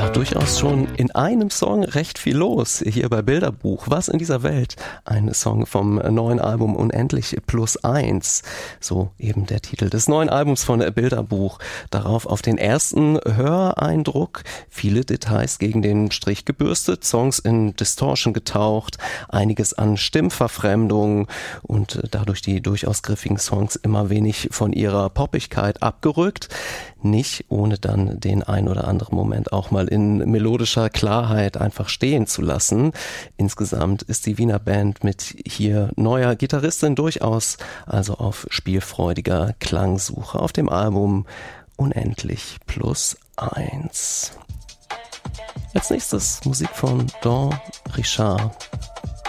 Durchaus schon in einem Song recht viel los, hier bei Bilderbuch. Was in dieser Welt? Ein Song vom neuen Album Unendlich +1. So eben der Titel des neuen Albums von Bilderbuch. Darauf auf den ersten Höreindruck viele Details gegen den Strich gebürstet, Songs in Distortion getaucht, einiges an Stimmverfremdung und dadurch die durchaus griffigen Songs immer wenig von ihrer Poppigkeit abgerückt. Nicht ohne dann den ein oder anderen Moment auch mal in melodischer Klarheit einfach stehen zu lassen. Insgesamt ist die Wiener Band mit hier neuer Gitarristin durchaus also auf spielfreudiger Klangsuche auf dem Album Unendlich +1. Als nächstes Musik von Don Richard.